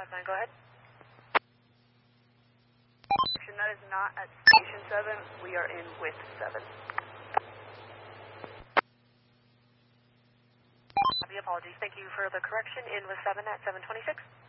9, go ahead. That is not at Station 7. We are in with 7. Copy, apologies. Thank you for the correction. In with 7 at 726.